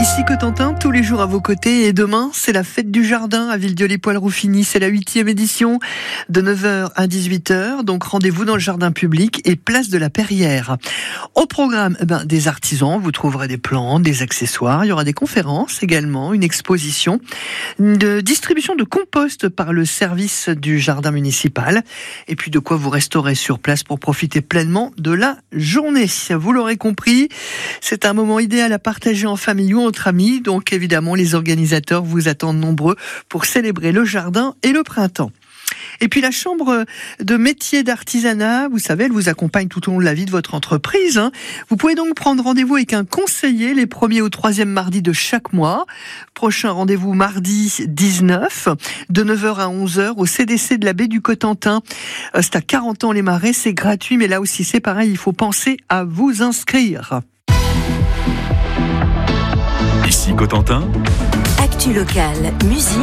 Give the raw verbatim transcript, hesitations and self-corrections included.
Ici Cotentin, tous les jours à vos côtés. Et demain, c'est la fête du jardin à Villedieu-les-Poils-Rouffigny. C'est la huitième édition de neuf heures à dix-huit heures. Donc rendez-vous dans le jardin public et place de la Perrière. Au programme, eh ben, des artisans, vous trouverez des plantes, des accessoires. Il y aura des conférences également, une exposition de distribution de compost par le service du jardin municipal. Et puis de quoi vous resterez sur place pour profiter pleinement de la journée. Vous l'aurez compris, c'est un moment idéal à partager en famille ou entre amis. Donc évidemment, les organisateurs vous attendent nombreux pour célébrer le jardin et le printemps. Et puis la chambre de métier d'artisanat, vous savez, elle vous accompagne tout au long de la vie de votre entreprise. Vous pouvez donc prendre rendez-vous avec un conseiller les premiers ou troisième mardis de chaque mois. Prochain rendez-vous mardi dix-neuf, de neuf heures à onze heures au C D C de la baie du Cotentin. C'est à quarante ans les Marais, c'est gratuit, mais là aussi c'est pareil, il faut penser à vous inscrire. Ici Cotentin. Actu locale, musique